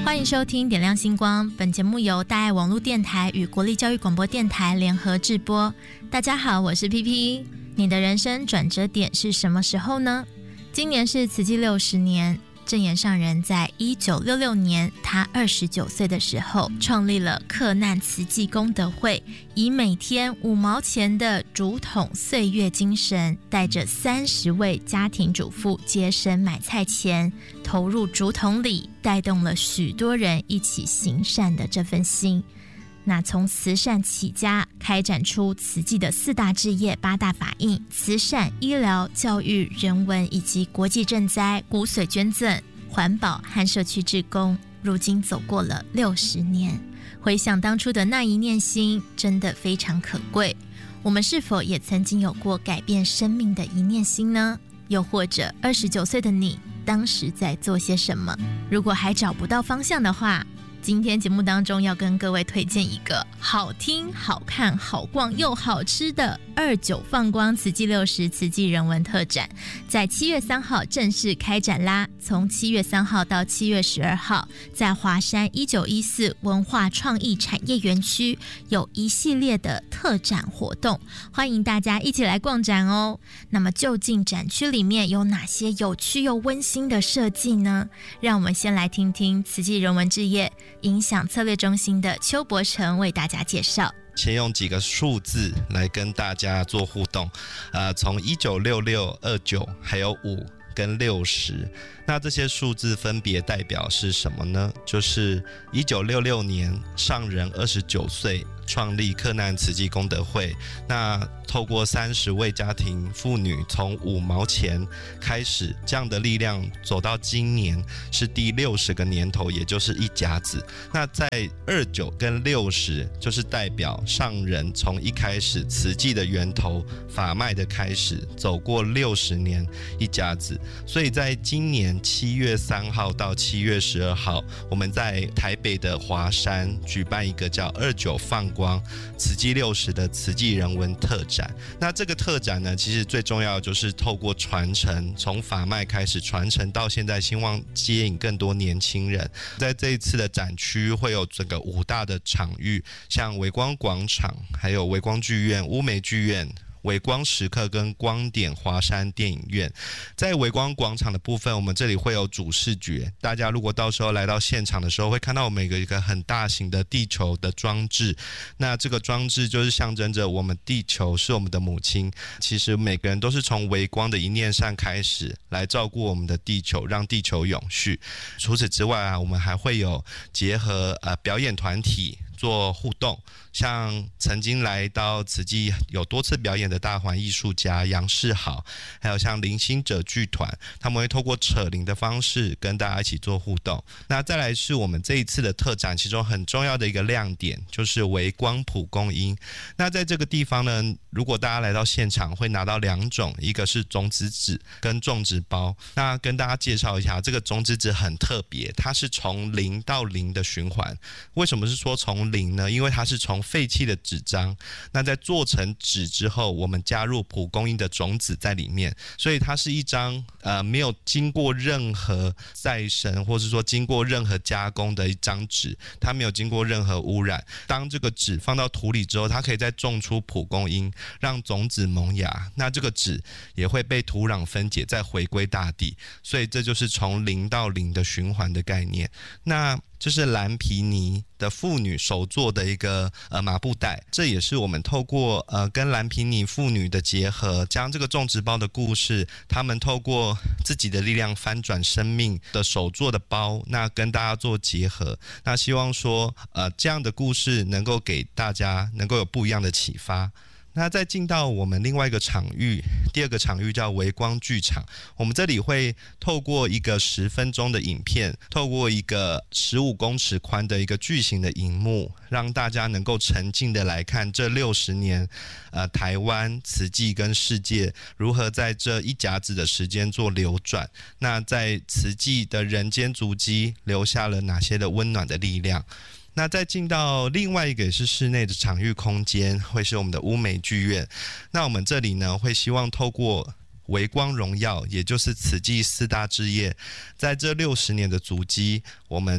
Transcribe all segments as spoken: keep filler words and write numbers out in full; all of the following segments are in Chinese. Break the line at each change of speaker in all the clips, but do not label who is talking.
欢迎收听点亮星光，本节目由大爱网络电台与国立教育广播电台联合制播。大家好，我是 P P。 你的人生转折点是什么时候呢？今年是慈济六十年，证严上人在一九六六年他二十九岁的时候创立了克难慈济功德会，以每天五毛钱的竹筒岁月精神，带着三十位家庭主妇接生买菜钱投入竹筒里，带动了许多人一起行善的这份心。那从慈善起家，开展出慈济的四大志业、八大法印：慈善、医疗、教育、人文以及国际赈灾、骨髓捐赠、环保和社区志工。如今走过了六十年，回想当初的那一念心，真的非常可贵。我们是否也曾经有过改变生命的一念心呢？又或者二十九岁的你，当时在做些什么？如果还找不到方向的话，今天节目当中要跟各位推荐一个好听、好看、好逛又好吃的二九放光慈济六十慈济人文特展，在七月三号正式开展啦！从七月三号到七月十二号，在华山一九一四文化创意产业园区有一系列的特展活动，欢迎大家一起来逛展哦。那么究竟展区里面有哪些有趣又温馨的设计呢？让我们先来听听慈济人文志业影响策略中心的邱伯成为大家介绍。
先用几个数字来跟大家做互动，呃，从一九六六、二九还有五跟六十，那这些数字分别代表是什么呢？就是一九六六年上人二十九岁创立克难慈济功德会，那透过三十位家庭妇女从五毛钱开始，这样的力量走到今年是第六十个年头，也就是一甲子。那在二九跟六十就是代表上人从一开始慈济的源头法脉的开始，走过六十年一甲子。所以在今年七月三号到七月十二号，我们在台北的华山举办一个叫二九放光慈济六十的慈济人文特展。那这个特展呢，其实最重要的就是透过传承，从法脉开始传承到现在，希望接引更多年轻人。在这一次的展区会有整个五大的场域，像微光广场，还有微光剧院、乌梅剧院、微光时刻跟光点华山电影院。在微光广场的部分，我们这里会有主视觉，大家如果到时候来到现场的时候，会看到我们有一个很大型的地球的装置，那这个装置就是象征着我们地球是我们的母亲。其实每个人都是从微光的一念善开始，来照顾我们的地球，让地球永续。除此之外啊，我们还会有结合呃表演团体做互动，像曾经来到慈济有多次表演的大环艺术家杨世豪，还有像灵心者剧团，他们会透过扯铃的方式跟大家一起做互动。那再来是我们这一次的特展，其中很重要的一个亮点就是微光蒲公英。那在这个地方呢，如果大家来到现场会拿到两种，一个是种子纸跟种子包。那跟大家介绍一下，这个种子纸很特别，它是从零到零的循环。为什么是说从零呢？因为它是从废弃的纸张，那在做成纸之后，我们加入蒲公英的种子在里面，所以它是一张呃没有经过任何再生或是说经过任何加工的一张纸，它没有经过任何污染。当这个纸放到土里之后，它可以再种出蒲公英，让种子萌芽，那这个纸也会被土壤分解，再回归大地。所以这就是从零到零的循环的概念。那这是蓝皮尼的妇女手做的一个呃麻布袋，这也是我们透过呃跟蓝皮尼妇女的结合，将这个种植包的故事，他们透过自己的力量翻转生命的手做的包，那跟大家做结合，那希望说呃这样的故事能够给大家能够有不一样的启发。那再进到我们另外一个场域，第二个场域叫微光剧场，我们这里会透过一个十分钟的影片，透过一个十五公尺宽的一个巨型的荧幕，让大家能够沉浸的来看这六十年呃，台湾慈济跟世界如何在这一甲子的时间做流转，那在慈济的人间足迹留下了哪些的温暖的力量。那再进到另外一个也是室内的场域空间，会是我们的乌梅剧院。那我们这里呢，会希望透过微光荣耀，也就是慈济四大志业，在这六十年的足迹，我们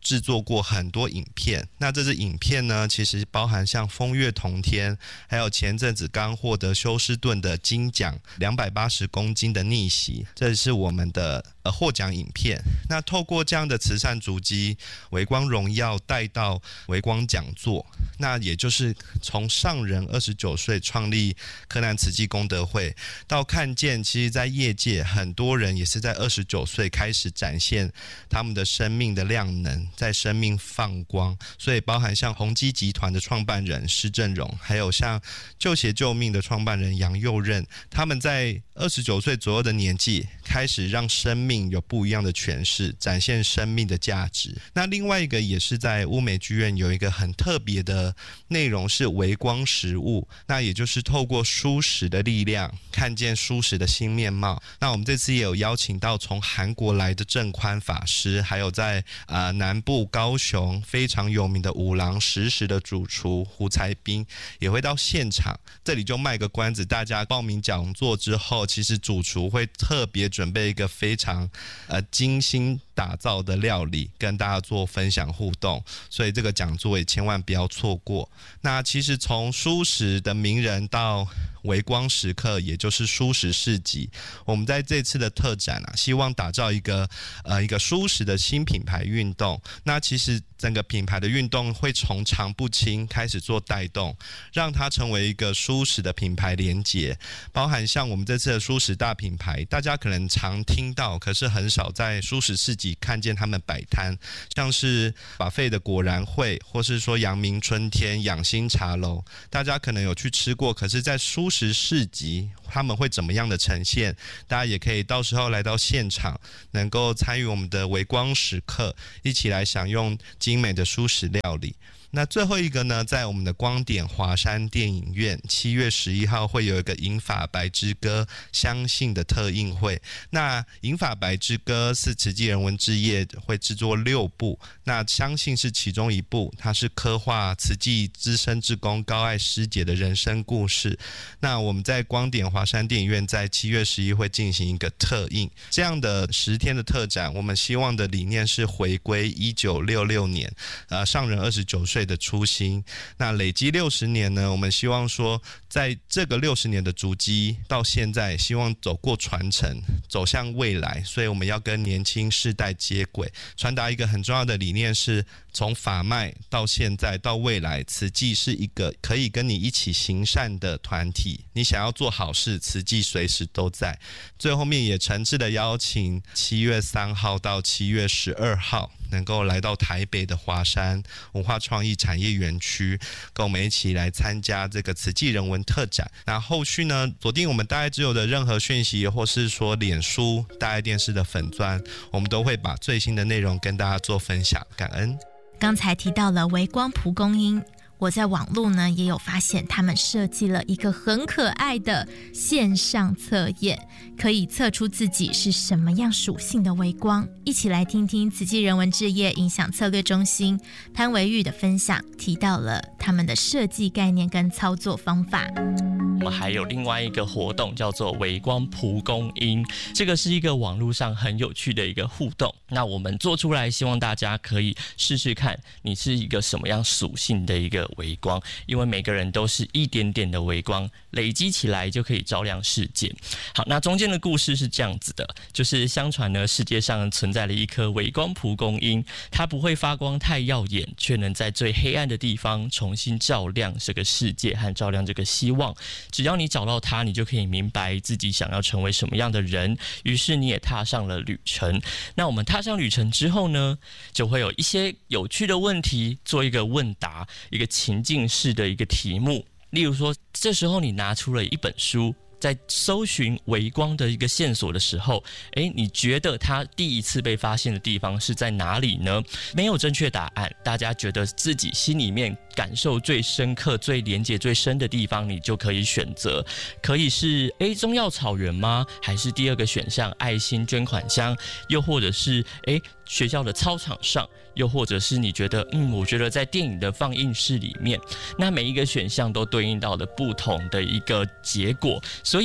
制作过很多影片，那这支影片呢，其实包含像风月同天，还有前阵子刚获得休斯顿的金奖两百八十公斤的逆袭，这是我们的呃获奖影片。那透过这样的慈善足迹，微光荣耀带到微光讲座，那也就是从上人二十九岁创立柯南慈济功德会，到看见其实在业界很多人也是在二十九岁开始展现他们的生命的量能，在生命放光，所以包含像宏基集团的创办人施正荣，还有像救鞋救命的创办人杨佑任，他们在二十九岁左右的年纪开始让生命有不一样的诠释，展现生命的价值。那另外一个也是在乌美剧院有一个很特别的内容是微光食物，那也就是透过蔬食的力量看见蔬食的新面貌。那我们这次也有邀请到从韩国来的正宽法师，还有在、呃、南部高雄非常有名的五郎食食的主厨胡才斌也会到现场。这里就卖个关子，大家报名讲座之后，其实主厨会特别准备一个非常呃精心打造的料理跟大家做分享互动，所以这个讲座也千万不要错过。那其实从蔬食的名人到微光时刻，也就是蔬食市集，我们在这次的特展啊，希望打造一个呃一个蔬食的新品牌运动。那其实整个品牌的运动会从常不轻开始做带动，让它成为一个蔬食的品牌连结，包含像我们这次的蔬食大品牌，大家可能常听到，可是很少在蔬食市集看见他们摆摊，像是buffet的果然会，或是说阳明春天养心茶楼，大家可能有去吃过，可是在蔬食市集他们会怎么样的呈现，大家也可以到时候来到现场，能够参与我们的微光时刻，一起来享用精美的蔬食料理。那最后一个呢，在我们的光点华山电影院七月十一号会有一个银发白之歌相信的特映会。那银发白之歌是慈济人文志业会制作六部，那相信是其中一部，它是刻画慈济资深志工高爱师姐的人生故事。那我们在光点华山电影院在七月十一会进行一个特映，这样的十天的特展，我们希望的理念是回归一九六六年呃上人二十九岁的初心。那累积六十年呢，我们希望说在这个六十年的足迹到现在，希望走过传承，走向未来，所以我们要跟年轻世代接轨，传达一个很重要的理念，是从法脉到现在到未来，慈济是一个可以跟你一起行善的团体，你想要做好事，慈济随时都在。最后面也诚挚的邀请七月三号到七月十二号能够来到台北的华山文化创意产业园区，跟我们一起来参加这个慈济人文特展。那后续呢，锁定我们大爱之友的任何讯息，或是说脸书大爱电视的粉专，我们都会把最新的内容跟大家做分享，感恩。
刚才提到了微光蒲公英，我在网络呢也有发现他们设计了一个很可爱的线上测验，可以测出自己是什么样属性的微光。一起来听听慈济人文志业影响策略中心潘维玉的分享，提到了他们的设计概念跟操作方法。
我们还有另外一个活动叫做微光蒲公英，这个是一个网络上很有趣的一个互动。那我们做出来，希望大家可以试试看，你是一个什么样属性的一个微光，因为每个人都是一点点的微光，累积起来就可以照亮世界。好，那中间的故事是这样子的，就是相传呢，世界上存在了一颗微光蒲公英，它不会发光太耀眼，却能在最黑暗的地方重新照亮这个世界和照亮这个希望。只要你找到它，你就可以明白自己想要成为什么样的人，于是你也踏上了旅程。那我们踏上旅程之后呢，就会有一些有趣的问题，做一个问答，一个情境式的一个题目。例如说，这时候你拿出了一本书，在搜寻微光的一个线索的时候，诶，你觉得它第一次被发现的地方是在哪里呢？没有正确答案，大家觉得自己心里面感受最深刻、最连结最深的地方，你就可以选择。可以是诶中药草原吗？还是第二个选项爱心捐款箱？又或者是诶学校的操场上？又或者是你觉得嗯，我觉得在电影的放映室里面。那每一个选项都对应到了不同的一个结果，所以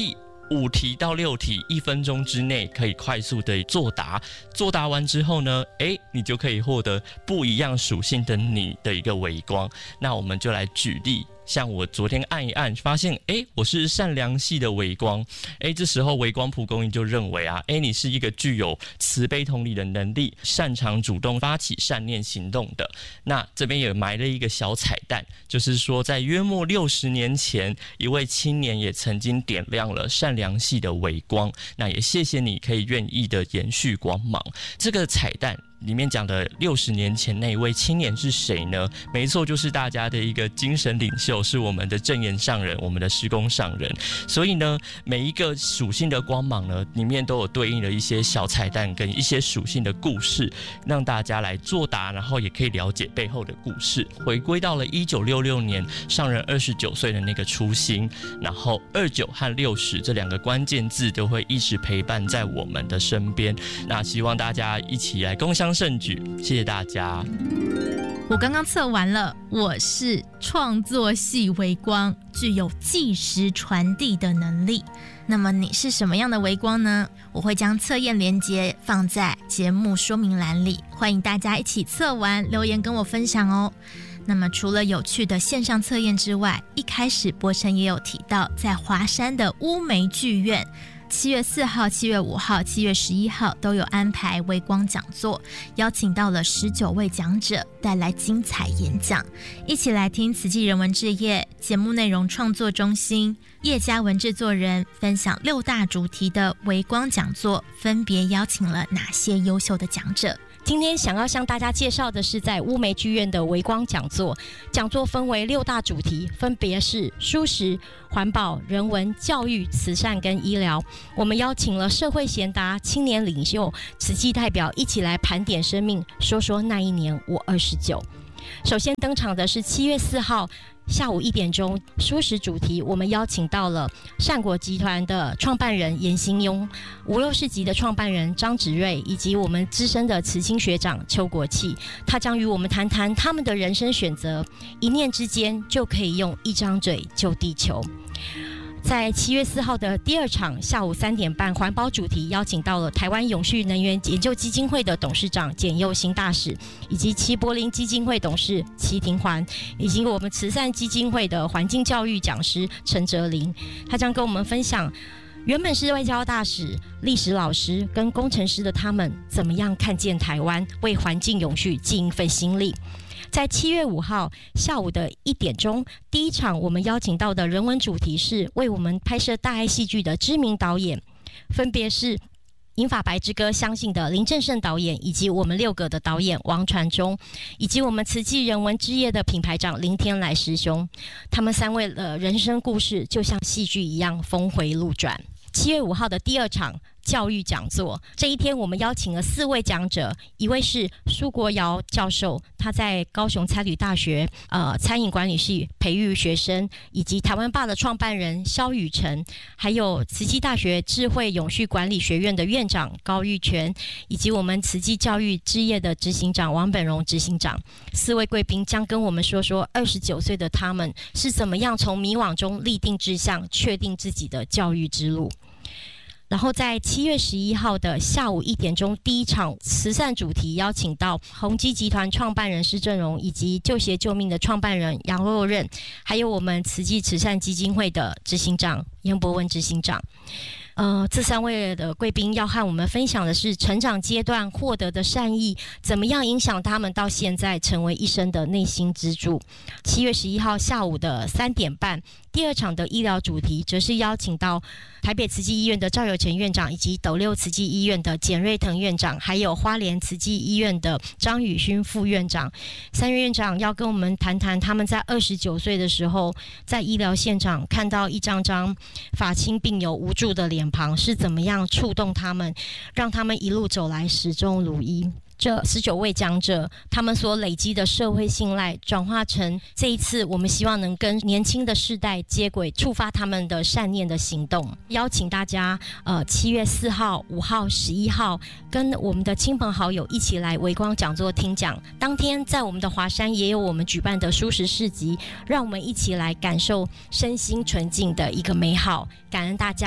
五题到六题，一分钟之内可以快速的作答。作答完之后呢，诶，你就可以获得不一样属性的你的一个微光。那我们就来举例。像我昨天按一按，发现哎，我是善良系的微光，哎，这时候微光蒲公英就认为啊，哎，你是一个具有慈悲同理的能力，擅长主动发起善念行动的。那这边也埋了一个小彩蛋，就是说在约莫六十年前，一位青年也曾经点亮了善良系的微光。那也谢谢你可以愿意的延续光芒。这个彩蛋里面讲的六十年前那一位青年是谁呢？没错，就是大家的一个精神领袖，是我们的正言上人，我们的施工上人。所以呢，每一个属性的光芒呢，里面都有对应的一些小彩蛋跟一些属性的故事，让大家来作答，然后也可以了解背后的故事。回归到了一九六六年，上人二十九岁的那个初心，然后二九和六十这两个关键字都会一直陪伴在我们的身边。那希望大家一起来共襄盛举，谢谢大家。
我刚刚测完了，我是创作系微光，具有即时传递的能力。那么你是什么样的微光呢？我会将测验连结放在节目说明栏里，欢迎大家一起测完留言跟我分享哦。那么除了有趣的线上测验之外，一开始博成也有提到，在华山的乌梅剧院七月四号、七月五号、七月十一号都有安排微光讲座，邀请到了十九位讲者带来精彩演讲，一起来听慈济人文志业节目内容创作中心叶嘉文制作人分享六大主题的微光讲座，分别邀请了哪些优秀的讲者。
今天想要向大家介绍的是在乌梅剧院的微光讲座，讲座分为六大主题，分别是蔬食、环保、人文、教育、慈善跟医疗。我们邀请了社会贤达、青年领袖、慈济代表一起来盘点生命，说说那一年我二十九。首先登场的是七月四号下午一点钟，蔬食主题，我们邀请到了善果集团的创办人严兴庸、无肉市集的创办人张芷睿，以及我们资深的慈青学长邱国器，他将与我们谈谈他们的人生选择，一念之间就可以用一张嘴救地球。在七月四号的第二场下午三点半，环保主题邀请到了台湾永续能源研究基金会的董事长简佑新大使，以及齐柏林基金会董事齐廷环，以及我们慈善基金会的环境教育讲师陈哲林，他将跟我们分享原本是外交大使、历史老师跟工程师的他们，怎么样看见台湾为环境永续尽一份心力。在七月五号下午的一点钟，第一场我们邀请到的人文主题是为我们拍摄大爱戏剧的知名导演，分别是银发白之歌相信的林正盛导演，以及我们六个的导演王传忠，以及我们慈济人文之夜的品牌长林天来师兄。他们三位的人生故事就像戏剧一样峰回路转。七月五号的第二场教育讲座，这一天我们邀请了四位讲者，一位是苏国尧教授，他在高雄餐旅大学呃餐饮管理系培育学生，以及台湾吧的创办人萧雨辰，还有慈济大学智慧永续管理学院的院长高玉泉，以及我们慈济教育之夜的执行长王本荣执行长。四位贵宾将跟我们说说二十九岁的他们是怎么样从迷惘中立定志向，确定自己的教育之路。然后在七月十一号的下午一点钟，第一场慈善主题邀请到宏基集团创办人施正荣，以及救协救命的创办人杨若任，还有我们慈济慈善基金会的执行长严博文执行长。呃，这三位的贵宾要和我们分享的是成长阶段获得的善意，怎么样影响他们到现在成为一生的内心支柱。七月十一号下午的三点半，第二场的医疗主题则是邀请到台北慈济医院的赵有成院长，以及斗六慈济医院的简瑞腾院长，还有花莲慈济医院的张宇勋副院长。三位院长要跟我们谈谈他们在二十九岁的时候，在医疗现场看到一张张发青病友无助的脸庞是怎么样触动他们，让他们一路走来始终如一。这十九位讲者，他们所累积的社会信赖，转化成这一次我们希望能跟年轻的世代接轨，触发他们的善念的行动。邀请大家，呃，七月四号、五号、十一号，跟我们的亲朋好友一起来微光讲座听讲。当天在我们的华山也有我们举办的蔬食市集，让我们一起来感受身心纯净的一个美好。感恩大家。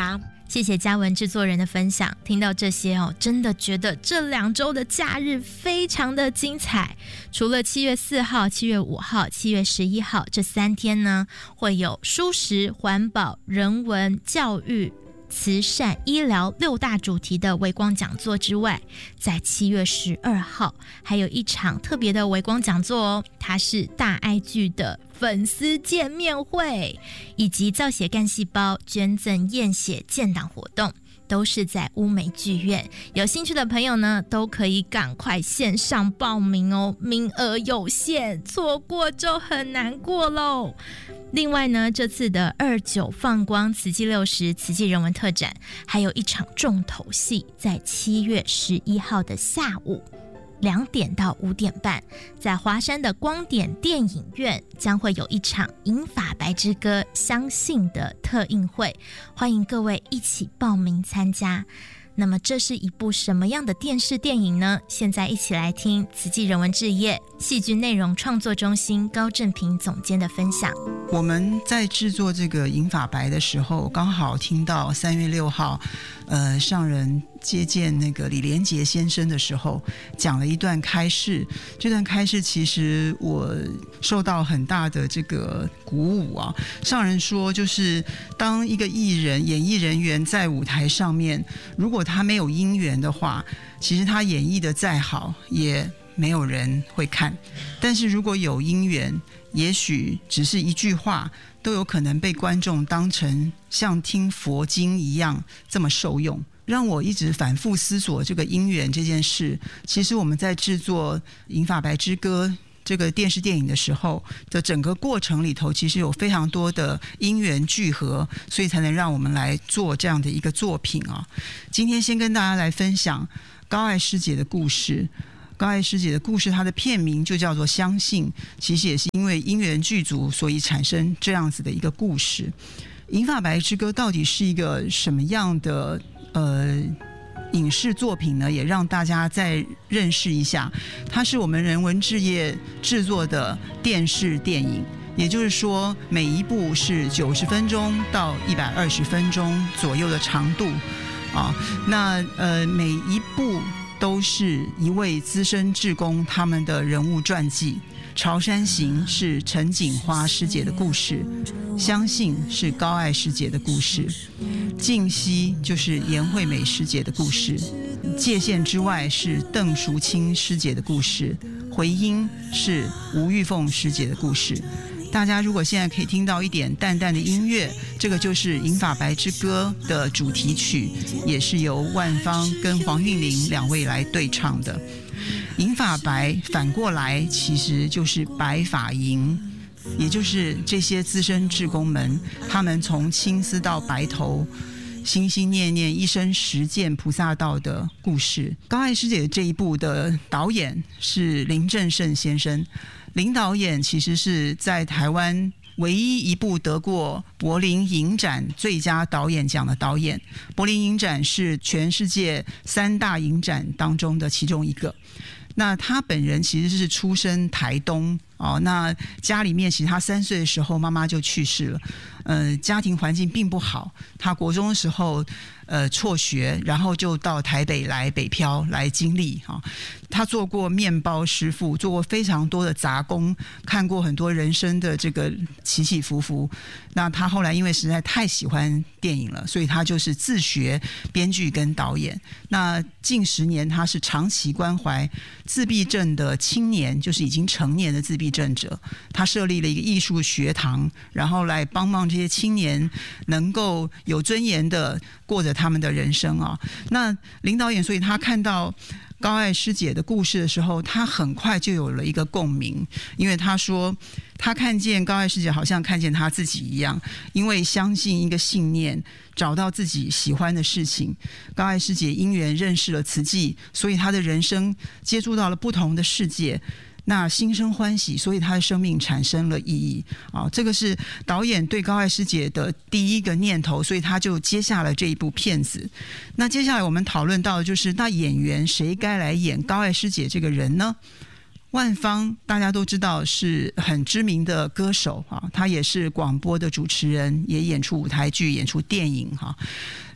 谢谢嘉文制作人的分享，听到这些哦，真的觉得这两周的假日非常的精彩。除了七月四号、七月五号、七月十一号这三天呢，会有蔬食、环保、人文、教育、慈善、医疗六大主题的微光讲座之外，在七月十二号还有一场特别的微光讲座哦，它是大爱剧的粉丝见面会，以及造血干细胞捐赠验血建档活动，都是在乌梅剧院。有兴趣的朋友呢，都可以赶快线上报名哦，名额有限，错过就很难过喽。另外呢，这次的二九放光慈济六十慈济人文特展，还有一场重头戏，在七月十一号的下午两点到五点半，在华山的光点电影院将会有一场《银发白之歌》相信的特映会，欢迎各位一起报名参加。那么这是一部什么样的电视电影呢？现在一起来听慈济人文志业戏剧内容创作中心高正平总监的分享。
我们在制作这个银发白的时候，刚好听到三月六号呃，上人接见那个李连杰先生的时候，讲了一段开示。这段开示其实我受到很大的这个鼓舞啊。上人说，就是当一个艺人、演艺人员在舞台上面，如果他没有因缘的话，其实他演绎的再好，也没有人会看。但是如果有因缘，也许只是一句话，都有可能被观众当成像听佛经一样这么受用。让我一直反复思索这个因缘这件事。其实我们在制作《银发白之歌》这个电视电影的时候的整个过程里头，其实有非常多的因缘聚合，所以才能让我们来做这样的一个作品啊。今天先跟大家来分享高爱师姐的故事。高爱师姐的故事，她的片名就叫做《相信》，其实也是因为因缘具足，所以产生这样子的一个故事。《银发白之歌》到底是一个什么样的呃影视作品呢？也让大家再认识一下，它是我们人文志业制作的电视电影，也就是说每一部是九十分钟到一百二十分钟左右的长度啊。那呃每一部都是一位资深志工他们的人物传记。潮山行是陈锦花师姐的故事，相信是高爱师姐的故事，静息就是颜惠美师姐的故事，界限之外是邓淑清师姐的故事，回音是吴玉凤师姐的故事。大家如果现在可以听到一点淡淡的音乐，这个就是《银发白之歌》的主题曲，也是由万芳跟黄韵玲两位来对唱的。银发白反过来其实就是白发银，也就是这些资深志工们，他们从青丝到白头，心心念念一生实践菩萨道的故事。高爱师姐这一部的导演是林正盛先生，林导演其实是在台湾唯一一部得过柏林影展最佳导演奖的导演。柏林影展是全世界三大影展当中的其中一个。那他本人其实是出身台东哦，那家里面其实他三岁的时候妈妈就去世了，呃，家庭环境并不好。他国中的时候呃辍学，然后就到台北来北漂来经历哈、哦。他做过面包师傅，做过非常多的杂工，看过很多人生的这个起起伏伏。那他后来因为实在太喜欢电影了，所以他就是自学编剧跟导演。那近十年他是长期关怀自闭症的青年，就是已经成年的自闭症者，他设立了一个艺术学堂，然后来帮忙这些青年能够有尊严的过着他们的人生啊。那林导演，所以他看到高爱师姐的故事的时候，他很快就有了一个共鸣，因为他说他看见高爱师姐好像看见他自己一样，因为相信一个信念，找到自己喜欢的事情。高爱师姐因缘认识了慈济，所以他的人生接触到了不同的世界，那心生欢喜，所以他的生命产生了意义啊！这个是导演对高爱师姐的第一个念头，所以他就接下了这一部片子。那接下来我们讨论到的就是，那演员谁该来演高爱师姐这个人呢？万芳大家都知道是很知名的歌手啊，他也是广播的主持人，也演出舞台剧、演出电影哈。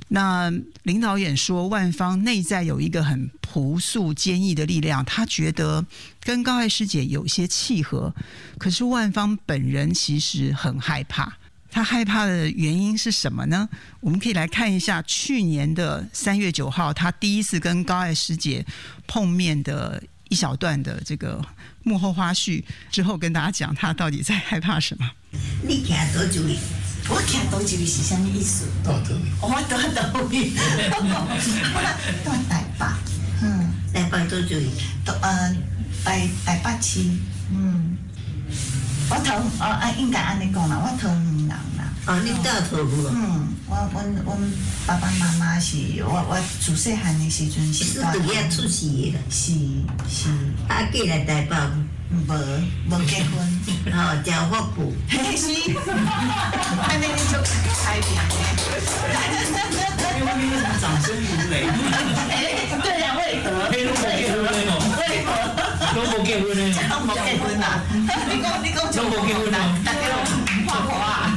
那林导演说，万芳内在有一个很朴素坚毅的力量，他觉得跟高爱师姐有些契合，可是万芳本人其实很害怕。他害怕的原因是什么呢？我们可以来看一下去年的三月九号，他第一次跟高爱师姐碰面的一小段的这个幕后花絮，之后跟大家讲他到底在害怕什么。
你行倒一位，我行倒一位是什么意思？倒倒位，我倒倒位，我倒台北，嗯，台北倒一位，呃，台台北市，嗯，我头，哦啊，应该安尼讲啦，我头园人啦。哦，你倒头园？嗯，我阮阮爸爸妈妈是我我自细汉的时阵是。是伫遐出世的啦。是是。啊，嫁来台北？无无结婚，吼，交福布。嘿是，安尼你就开平的。因为你掌声如雷。对呀，为何？你拢无结婚的哦？为何？拢无结婚的？拢无结婚啦！你讲你讲，拢无结婚啦！大家拢花花啊！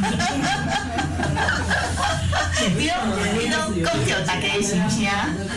你拢你拢讲着大家的心声。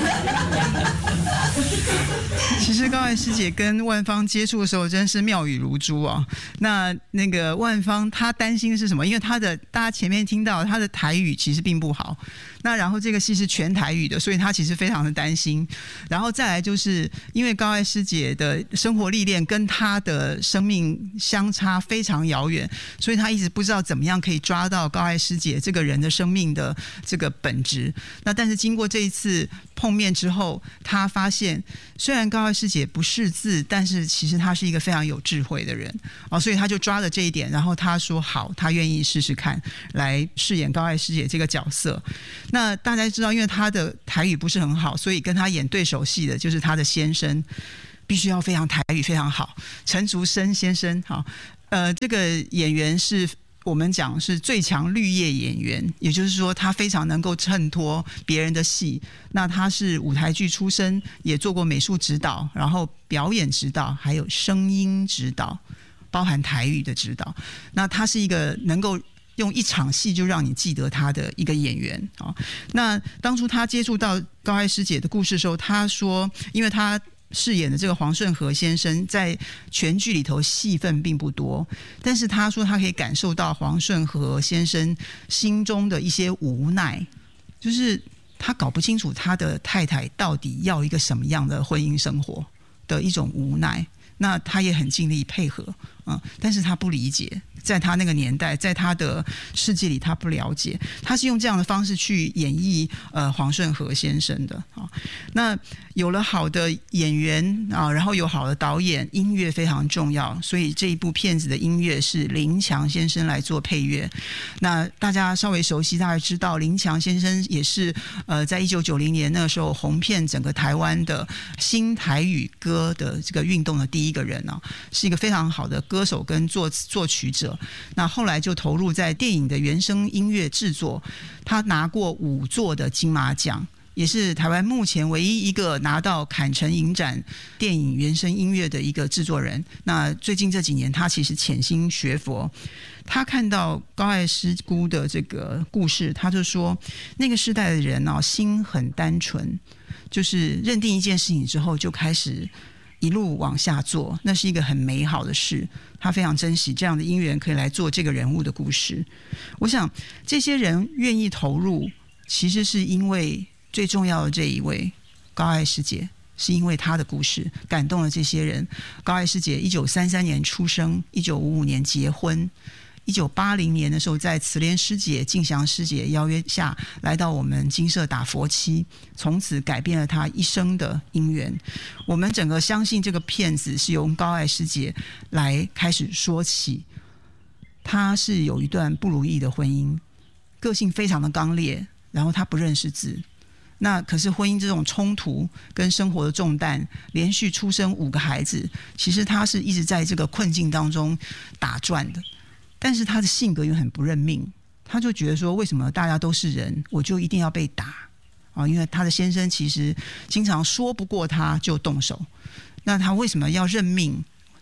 其实高爱师姐跟万芳接触的时候真是妙语如珠啊。那那个万芳她担心是什么？因为她的大家前面听到她的台语其实并不好，那然后这个戏是全台语的，所以她其实非常的担心。然后再来就是因为高爱师姐的生活历练跟她的生命相差非常遥远，所以她一直不知道怎么样可以抓到高爱师姐这个人的生命的这个本质。那但是经过这一次碰面之后，她发现虽然高爱师姐不识字，但是其实她是一个非常有智慧的人哦，所以她就抓了这一点，然后她说好，她愿意试试看来饰演高爱师姐这个角色。那大家知道，因为她的台语不是很好，所以跟她演对手戏的就是她的先生，必须要非常台语非常好，陈竹生先生。好，呃，这个演员是我们讲是最强绿叶演员，也就是说他非常能够衬托别人的戏。那他是舞台剧出身，也做过美术指导，然后表演指导，还有声音指导，包含台语的指导。那他是一个能够用一场戏就让你记得他的一个演员。那当初他接触到高爱师姐的故事的时候，他说因为他饰演的这个黄顺和先生在全剧里头戏份并不多，但是他说他可以感受到黄顺和先生心中的一些无奈，就是他搞不清楚他的太太到底要一个什么样的婚姻生活的一种无奈。那他也很尽力配合，嗯，但是他不理解，在他那个年代，在他的世界里，他不了解，他是用这样的方式去演绎呃黄顺和先生的啊。那有了好的演员啊，然后有好的导演，音乐非常重要，所以这一部片子的音乐是林强先生来做配乐。那大家稍微熟悉，大家知道林强先生也是呃在一九九零年那个时候红遍整个台湾的新台语歌的这个运动的第一个人啊，是一个非常好的歌手跟作作曲者。那后来就投入在电影的原声音乐制作，他拿过五座的金马奖，也是台湾目前唯一一个拿到坎城影展电影原声音乐的一个制作人。那最近这几年他其实潜心学佛，他看到高爱师姑的这个故事，他就说那个世代的人啊，心很单纯，就是认定一件事情之后就开始一路往下做，那是一个很美好的事。他非常珍惜这样的因缘可以来做这个人物的故事。我想这些人愿意投入，其实是因为最重要的这一位高爱师姐，是因为她的故事感动了这些人。高爱师姐一九三三年出生，一九五五年结婚，一九八零年的时候在慈莲师姐、静祥师姐邀约下来到我们金舍打佛七，从此改变了她一生的姻缘。我们整个相信这个片子是由高爱师姐来开始说起。她是有一段不如意的婚姻，个性非常的刚烈，然后她不认识字。那可是婚姻这种冲突跟生活的重担，连续出生五个孩子，其实她是一直在这个困境当中打转的。但是他的性格又很不认命，他就觉得说，为什么大家都是人，我就一定要被打啊？因为他的先生其实经常说不过他就动手，那他为什么要认命？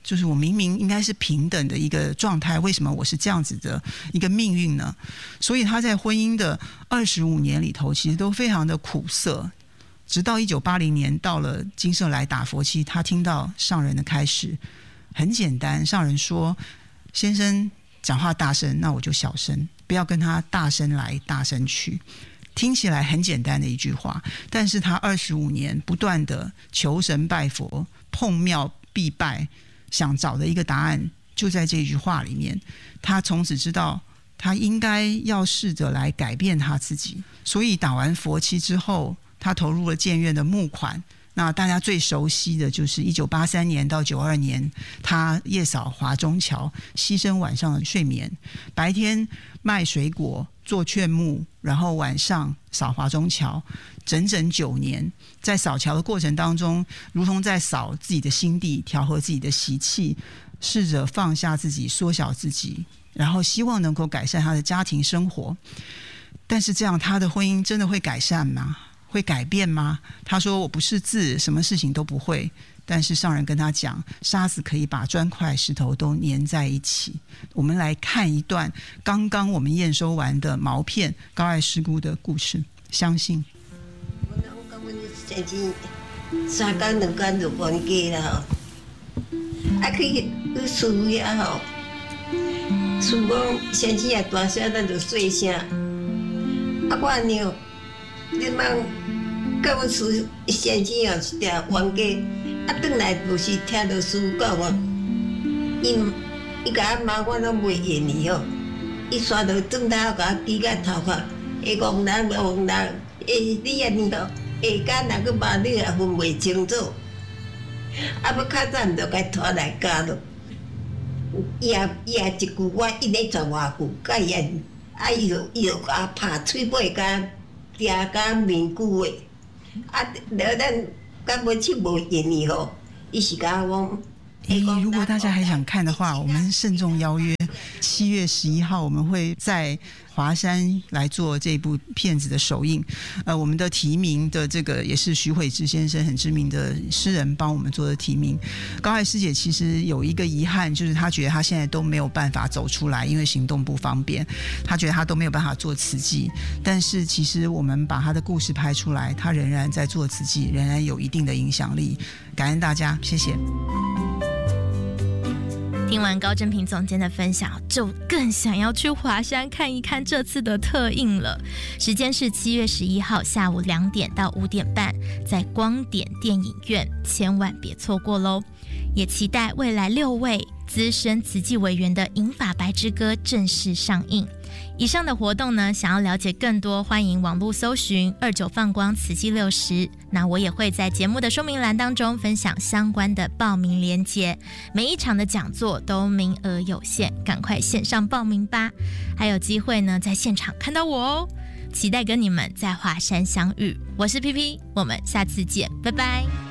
就是我明明应该是平等的一个状态，为什么我是这样子的一个命运呢？所以他在婚姻的二十五年里头，其实都非常的苦涩。直到一九八零年到了金色来打佛七，他听到上人的开示，很简单，上人说：“先生讲话大声，那我就小声，不要跟他大声来大声去。”听起来很简单的一句话，但是他二十五年不断的求神拜佛、碰庙必拜，想找的一个答案就在这句话里面。他从此知道，他应该要试着来改变他自己。所以打完佛七之后，他投入了建院的募款。那大家最熟悉的就是一九八三年到九二年，他夜扫华中桥，牺牲晚上的睡眠，白天卖水果做劝募，然后晚上扫华中桥，整整九年。在扫桥的过程当中，如同在扫自己的心地，调和自己的习气，试着放下自己，缩小自己，然后希望能够改善他的家庭生活。但是这样，他的婚姻真的会改善吗？会改变吗？他说：“我不识字，什么事情都不会。”但是上人跟他讲，沙子可以把砖块石头都粘在一起。我们来看一段刚刚我们验收完的毛片高爱师姑的故事。相信
三天两天就搬家啦吼，啊去去厝遐吼，厝讲先生也大声，咱就细声。啊，我安尼哦，你莫到阮厝先生哦，一定搬家。啊，转来就是听到师父讲哦，伊伊甲我骂我拢袂愿意哦，伊刷到转头甲我举甲头壳，会戆人戆人，会你安尼哦，下间若去骂你也分袂清楚，啊要较早毋着甲伊拖来家咯。伊也伊也一句我一日十外句，甲伊安，啊伊就伊就甲我拍嘴巴甲嗲甲面句话，啊了咱。干不起无愿意吼，伊是甲我讲。
诶，如果大家还想看的话，我们慎重邀约，七月十一号我们会在华山来做这部片子的首映。呃，我们的提名的这个也是徐慧芝先生很知名的诗人帮我们做的提名。高爱师姐其实有一个遗憾，就是她觉得她现在都没有办法走出来，因为行动不方便，她觉得她都没有办法做慈济。但是其实我们把她的故事拍出来，她仍然在做慈济，仍然有一定的影响力。感恩大家，谢谢。
听完高真平总监的分享，就更想要去华山看一看这次的特映了。时间是七月十一号下午两点到五点半，在光点电影院，千万别错过喽！也期待未来六位资深慈济委员的《银发白之歌》正式上映。以上的活动呢，想要了解更多，欢迎网络搜寻二九放光慈济六十。那我也会在节目的说明栏当中分享相关的报名链接。每一场的讲座都名额有限，赶快线上报名吧！还有机会呢，在现场看到我哦。期待跟你们在华山相遇。我是 P P， 我们下次见，拜拜。